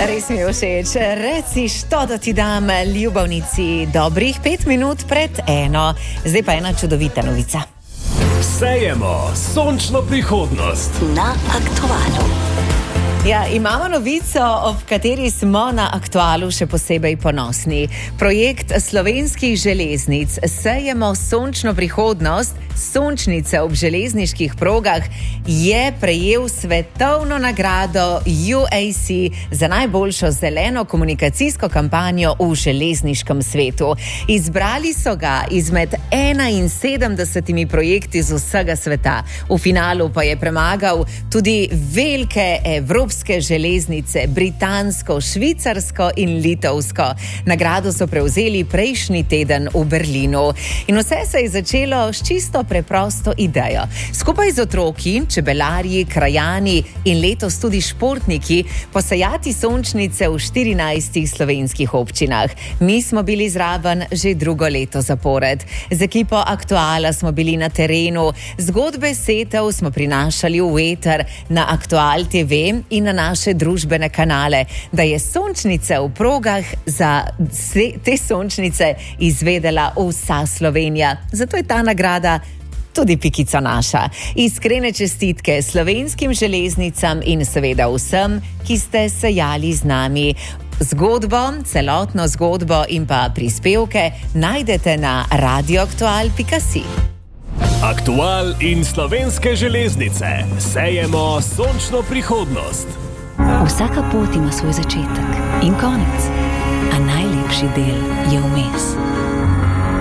Res mi je všeč. Reci, što da ti dam, ljubavnici, dobrih 5 minut pred 1. Zdaj pa ena čudovita novica. Sejemo sončno prihodnost na Aktualu. Ja, imamo novico, ob kateri smo na Aktualu še posebej ponosni. Projekt Slovenskih železnic Sejemo sončno prihodnost, sončnice ob železniških progah, je prejel svetovno nagrado UAC za najboljšo zeleno komunikacijsko kampanjo v železniškem svetu. Izbrali so ga izmed 71 projekti z vsega sveta. V finalu pa je premagal tudi velike evropske železnice, britansko, švicarsko in litovsko. Nagrado so prevzeli prejšnji teden v Berlinu. In vse se je začelo s čisto preprosto idejo. Skupaj z otroki, čebelarji, krajani in letos tudi športniki posejati sončnice v 14 slovenskih občinah. Mi smo bili zraven že drugo leto zapored. Z ekipo Aktuala smo bili na terenu, zgodbe setev smo prinašali v eter na Aktual TV in na naše družbene kanale, da je sončnice v progah za te sončnice izvedela vsa Slovenija. Zato je ta nagrada tudi pikica naša. Iskrene čestitke slovenskim železnicam in seveda vsem, ki ste sejali z nami. Zgodbo, celotno zgodbo in pa prispevke najdete na radioaktual.si. Aktual in slovenske železnice. Sejemo sončno prihodnost. Vsaka pot ima svoj začetek in konec, a najlepši del je vmes.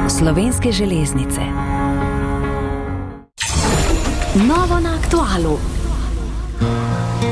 Slovenske železnice. Novo na Aktualu.